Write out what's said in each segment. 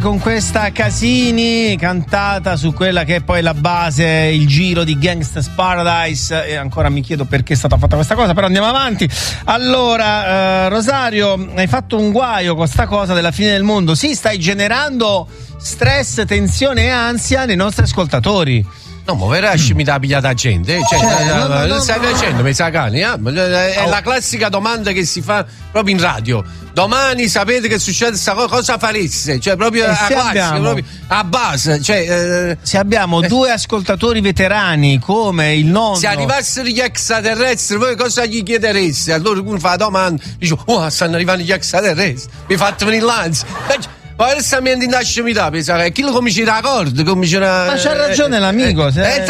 con questa Casini, cantata su quella che è poi la base, il giro di Gangsta's Paradise, e ancora mi chiedo perché è stata fatta questa cosa, però andiamo avanti. Allora, Rosario, hai fatto un guaio con sta cosa della fine del mondo. Sì, stai generando stress, tensione e ansia nei nostri ascoltatori. No, ma veramente mi dà pigliata gente, no. Stai facendo, mi sa cani, è la classica domanda che si fa proprio in radio. Domani sapete che succede questa cosa, cosa fareste? Cioè proprio a classica, proprio a base, se abbiamo due ascoltatori veterani come il nonno, se arrivassero gli extraterrestri, voi cosa gli chiedereste? Allora uno fa la domanda, dice stanno arrivando gli extraterrestri, mi fate venire l'ansia. Ma adesso mi nascimento, chi lo comincia d'accordo? Ma c'ha ragione l'amico.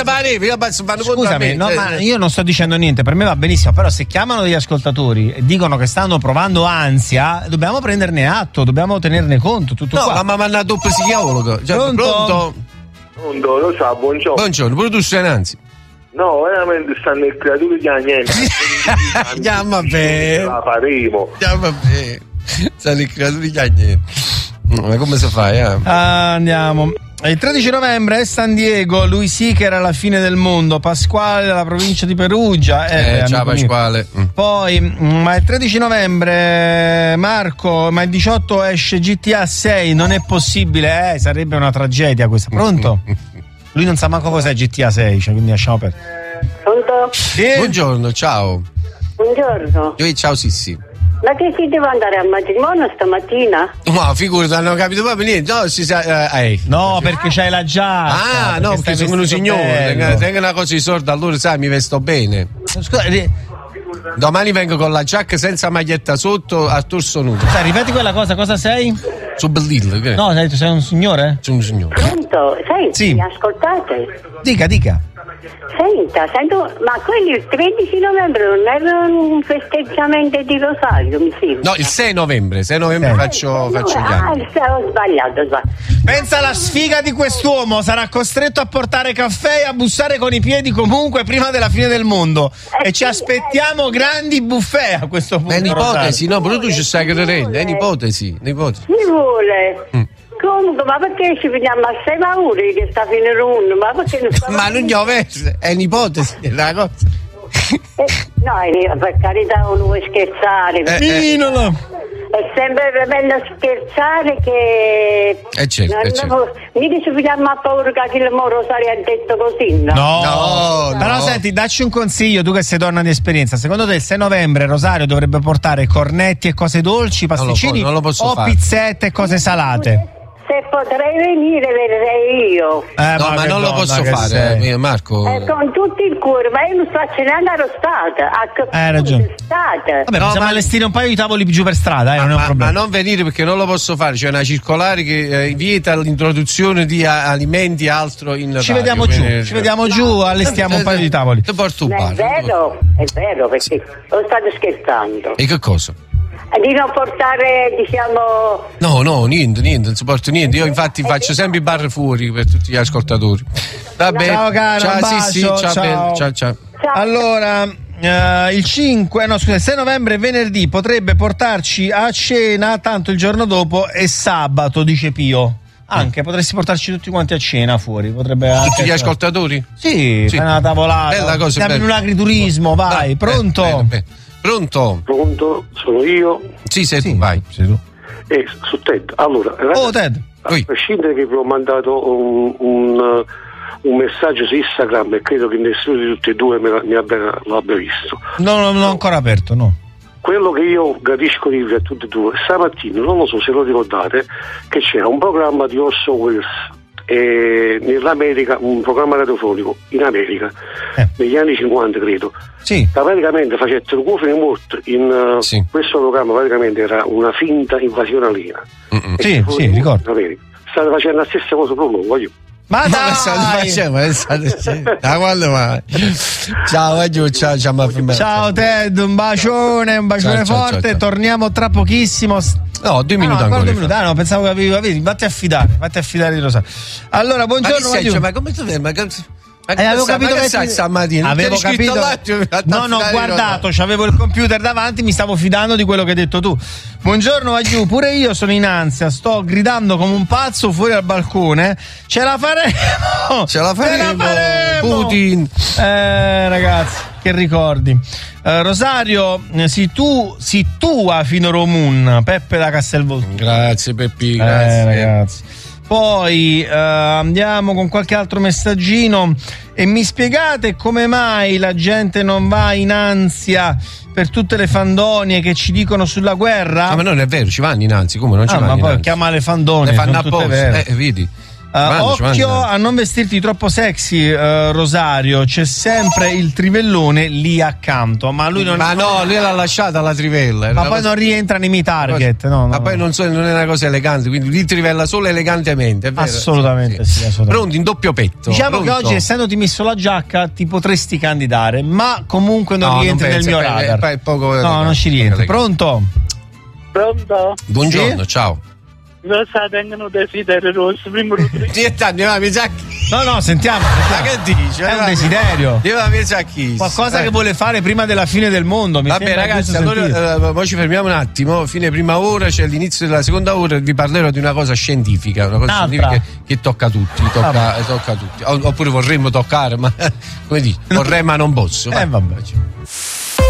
Scusami, no, ma io non sto dicendo niente, per me va benissimo, però se chiamano degli ascoltatori e dicono che stanno provando ansia, dobbiamo prenderne atto, dobbiamo tenerne conto. Tutto no, qua. Ma mi ha mandato un psicologo. Pronto? Pronto, lo sa, buongiorno. Buongiorno, pure tu sei in ansia. No, veramente stanno i creatori di niente. Chiama bene. La faremo. Chiama bene. Stanno i creatori di niente. Ma come si fa? Andiamo. Il 13 novembre è San Diego, lui sì che era la fine del mondo. Pasquale della provincia di Perugia. Ciao Pasquale. Poi, ma il 13 novembre, Marco, ma il 18 esce GTA 6, non è possibile, sarebbe una tragedia questa. Pronto? Lui non sa manco cos'è GTA 6, cioè, quindi lasciamo perdere. Pronto? Sì? Buongiorno, ciao. Buongiorno. Ciao Sissi. Ma che si deve andare al matrimonio stamattina? Ma figurati, non ho capito proprio niente. No, no, perché c'hai la giacca. No, perché sono un signore. Tengo una cosa di sorda, allora sai, mi vesto bene. Scusa, domani vengo con la giacca senza maglietta sotto, a torso nudo. Ripeti quella cosa sei? Sono bellillo, che? No, sei un signore? Sono un signore. Pronto? Senti, sì. Mi ascoltate? Dica. Sento, ma quelli il 13 novembre non era un festeggiamento di Rosario, mi sembra? No, il 6 novembre faccio gli anni. Ho sbagliato. Pensa alla sfiga di quest'uomo, sarà costretto a portare caffè e a bussare con i piedi comunque prima della fine del mondo. E ci aspettiamo grandi buffet a questo punto. È un'ipotesi, no, però tu ci stai credendo, è un'ipotesi. Chi vuole? Comunque, ma perché ci vediamo a 6 paure che sta finendo uno? Ma perché non sta ma non gli ho messo, è un'ipotesi, è una cosa. No, per carità, uno vuole scherzare. È sempre bello scherzare che. Certo. Mica ci vediamo a paura che il Rosario ha detto così, no? No. Però senti, dacci un consiglio, tu che sei donna di esperienza. Secondo te il 6 novembre Rosario dovrebbe portare cornetti e cose dolci, pasticcini non lo posso o fare. Pizzette e cose salate? Se potrei venire, verrei io. No, ma non lo posso fare, Marco. Con tutto il cuore, ma io non faccio neanche arrostata. Hai ragione. Vabbè, possiamo allestire un paio di tavoli giù per strada, non è un problema. Ma non venire perché non lo posso fare. C'è una circolare che vieta l'introduzione di alimenti e altro in Ci vediamo giù, allestiamo un paio di tavoli. Ti porto un bar. È vero, perché lo state scherzando. E che cosa? Di non portare, diciamo. No, niente, non si porta niente. Io infatti faccio sempre i bar fuori per tutti gli ascoltatori. Vabbè. Ciao caro, ciao, un bacio, ciao. Allora, il 6 novembre venerdì potrebbe portarci a cena, tanto il giorno dopo è sabato, dice Pio. Potresti portarci tutti quanti a cena fuori, potrebbe tutti gli ascoltatori? Sì, fai una tavolata. Bella cosa. Siamo in un agriturismo, vai, pronto? Bene. Pronto, sono io. Sì, sei tu, vai. Sei tu. Su Ted. Allora, Ted. A prescindere che vi ho mandato un messaggio su Instagram e credo che nessuno di tutti e due l'abbia visto. No, non ho ancora aperto, no. Quello che io gradisco di a tutti e due, stamattina, non lo so se lo ricordate, che c'era un programma di Orson Welles nell'America, un programma radiofonico in America negli anni 50 credo. Sì. Praticamente facettero cuofere morte in questo programma, praticamente era una finta invasione aliena. Sì, ricordo. State facendo la stessa cosa proprio, voglio. Ma dai! Quando mai? Ciao Ciao Ted, un bacione forte. Ciao. Torniamo tra pochissimo. No, 2 minuti ancora. 2 minuti. No, pensavo che avevi. Vatti a fidare di Rosario. Allora, buongiorno. Ma come tu vedi? avevo capito che sai stamattina. avevo capito. Non ho guardato, c'avevo il computer davanti, mi stavo fidando di quello che hai detto tu. Buongiorno Agiu, pure io sono in ansia, sto gridando come un pazzo fuori al balcone. Ce la faremo! Putin. Ragazzi, che ricordi. Rosario, si tua fino Romun, Peppe da Castelvolturno. Grazie Peppi, grazie. Ragazzi. Poi andiamo con qualche altro messaggino. E mi spiegate come mai la gente non va in ansia per tutte le fandonie che ci dicono sulla guerra? Ma non è vero, ci vanno innanzi, come non ci vanno ma innanzi? poi chiama le fandonie, le fanno sono tutte apposta, vere. vedi. Occhio a non vestirti troppo sexy, Rosario, c'è sempre il trivellone lì accanto, ma lui non lui l'ha lasciata la trivella, ma poi non rientra nei miei target, no. Ma poi non è una cosa elegante, quindi lui trivella solo elegantemente, è vero? Assolutamente sì, assolutamente. Pronti in doppio petto. Diciamo pronto. che oggi, essendoti messo la giacca, ti potresti candidare, ma comunque non rientri nel mio radar. È poco non ci rientri. Pronto? Buongiorno, ciao. Lo sa, tengono desideri rossi, primo No, sentiamo. Ma che dici? È un desiderio. Qualcosa che vuole fare prima della fine del mondo. Vabbè ragazzi, allora ci fermiamo un attimo. Fine prima ora, c'è l'inizio della seconda ora. Vi parlerò di una cosa scientifica, che tocca tutti. Tocca tutti. Oppure vorremmo toccare, ma come dici? Vorrei ma non posso. Vabbè.